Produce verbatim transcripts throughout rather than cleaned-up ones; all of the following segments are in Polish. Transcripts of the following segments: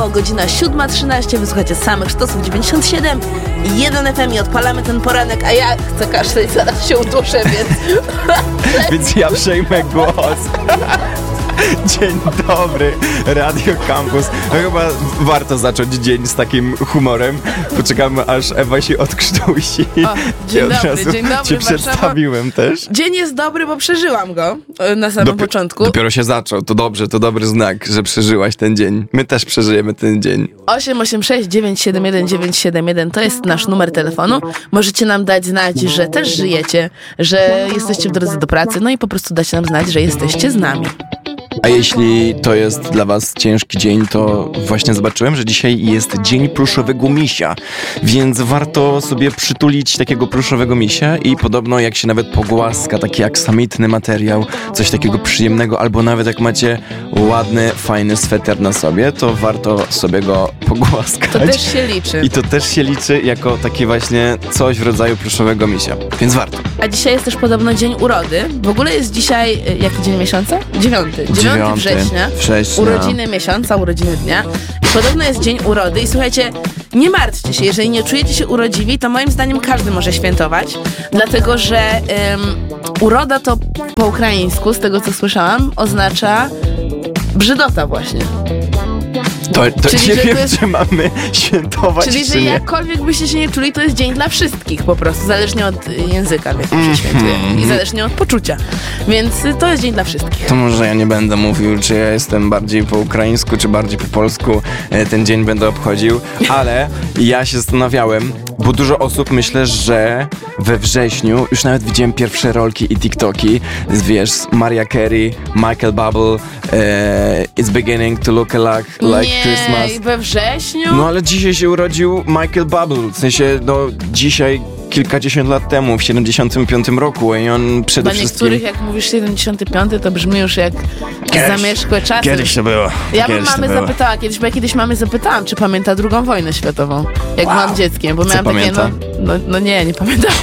Godzina siódma trzynaście, wysłuchacie samych sztosów dziewięćdziesiąt siedem i jeden F M i odpalamy ten poranek, a ja chcę kaszleć, zaraz się uduszę, więc... Więc ja przejmę głos. Dzień dobry, Radio Campus. No chyba warto zacząć dzień z takim humorem. Poczekamy, aż Ewa się odkrztusi. O, dzień I od dobry, razu dzień dobry, cię Warszawa. Przedstawiłem też. Dzień jest dobry, bo przeżyłam go na samym Dopi- początku. Dopiero się zaczął, to dobrze, to dobry znak, że przeżyłaś ten dzień. My też przeżyjemy ten dzień. osiem osiem sześć dziewięć siedem jeden dziewięć siedem jeden to jest nasz numer telefonu. Możecie nam dać znać, że też żyjecie, że jesteście w drodze do pracy, no i po prostu dacie nam znać, że jesteście z nami. A jeśli to jest dla was ciężki dzień, to właśnie zobaczyłem, że dzisiaj jest dzień pluszowego misia, więc warto sobie przytulić takiego pluszowego misia i podobno jak się nawet pogłaska taki aksamitny materiał, coś takiego przyjemnego, albo nawet jak macie ładny, fajny sweter na sobie, to warto sobie go pogłaskać. To też się liczy. I to też się liczy jako takie właśnie coś w rodzaju pluszowego misia, więc warto. A dzisiaj jest też podobno dzień urody. W ogóle jest dzisiaj, y, jaki dzień miesiąca? Dziewiąty. dziewiąty września. września. Urodziny miesiąca, urodziny dnia. I podobno jest dzień urody. I słuchajcie, nie martwcie się, jeżeli nie czujecie się urodziwi, to moim zdaniem każdy może świętować. Dlatego, że ym, uroda to po ukraińsku, z tego co słyszałam, oznacza brzydota właśnie. To, to Czyli, nie że wiem, to jest- czy mamy świętować, Czyli, że czy nie. jakkolwiek byście się nie czuli, to jest dzień dla wszystkich po prostu, zależnie od y, języka, w jakim się świętuje i zależnie od poczucia. Więc y, to jest dzień dla wszystkich. To może ja nie będę mówił, czy ja jestem bardziej po ukraińsku, czy bardziej po polsku e, ten dzień będę obchodził, ale ja się zastanawiałem, bo dużo osób myślę, że we wrześniu już nawet widziałem pierwsze rolki i TikToki, wiesz, Mariah Carey, Michael Bublé, e, It's beginning to look like, like nie, Christmas. we wrześniu? No ale dzisiaj się urodził Michael Bublé, w sensie, no dzisiaj kilkadziesiąt lat temu, w siedemdziesiątym piątym roku i on przede Dla wszystkim... niektórych, jak mówisz siedemdziesiąty piąty, to brzmi już jak Kiedyś- zamierzchłe czasy. Kiedyś to było. Ja bym Kiedyś to mamy było. zapytała kiedyś, bo ja kiedyś mamy zapytałam, czy pamięta drugą wojnę światową, jak Wow. byłam dzieckiem, bo Co miałam pamięta? takie, no, no, no nie, nie pamiętała.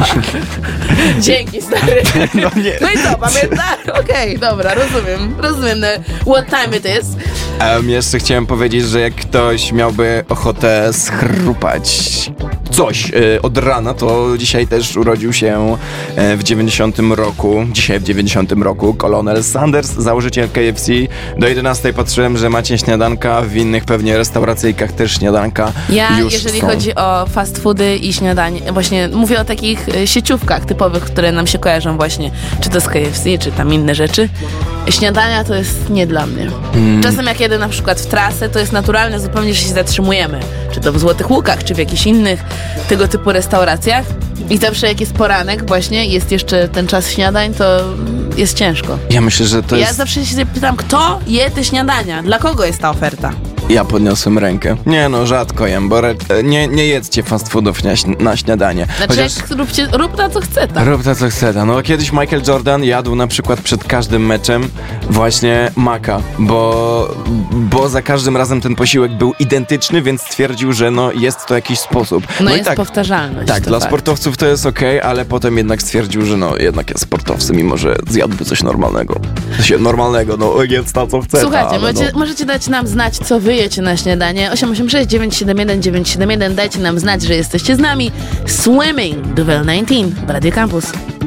Dzięki, stary. No nie. No i co, pamięta? Okej, dobra, rozumiem, rozumiem uh, what time it is. Um, jeszcze chciałem powiedzieć, że jak ktoś miałby ochotę schrupać coś e, od rana, to dzisiaj też urodził się e, w dziewięćdziesiątym roku, dzisiaj w dziewięćdziesiątym roku, Colonel Sanders, założyciel K F C. Do jedenastej patrzyłem, że macie śniadanka, w innych pewnie restauracyjkach też śniadanka Ja, już jeżeli są. chodzi o fast foody i śniadanie, właśnie mówię o takich e, sieciówkach typowych, które nam się kojarzą właśnie, czy to z K F C, czy tam inne rzeczy. Śniadania to jest nie dla mnie. Hmm. Czasem jak jedę na przykład w trasę, to jest naturalne zupełnie, że się zatrzymujemy. Czy to w Złotych Łukach, czy w jakichś innych tego typu restauracjach. I zawsze jak jest poranek właśnie, jest jeszcze ten czas śniadań, to jest ciężko. Ja myślę, że to Ja jest... zawsze się pytam, kto je te śniadania? Dla kogo jest ta oferta? Ja podniosłem rękę. Nie no, rzadko jem, bo re... nie, nie jedzcie fast foodów na, śni- na śniadanie. Znaczy, Chociaż... jak róbcie, rób na co chce, tak? Rób to co chce. No kiedyś Michael Jordan jadł na przykład przed każdym meczem właśnie maka, bo, bo za każdym razem ten posiłek był identyczny, więc stwierdził, że no jest to jakiś sposób. No, i jest tak, powtarzalność. tak, to dla fakt. sportowców to jest okej, ale potem jednak stwierdził, że no jednak jest sportowcem, mimo że zjadłby coś normalnego. Coś normalnego, no jedz na co chce. Słuchajcie, ale możecie, no. możecie dać nam znać, co wy jecie na śniadanie. osiem osiem sześć dziewięć siedem jeden dziewięć siedem jeden. Dajcie nam znać, że jesteście z nami. Swimming, Duvel dziewiętnaście w Radio Campus.